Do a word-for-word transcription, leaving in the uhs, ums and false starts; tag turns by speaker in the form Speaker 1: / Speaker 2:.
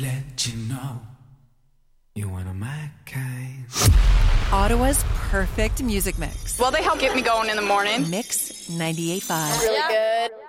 Speaker 1: let you know you're one of my kind.
Speaker 2: Ottawa's perfect music mix.
Speaker 3: Well, they help get me going in the morning.
Speaker 2: Mix ninety-eight point five.
Speaker 3: Really good.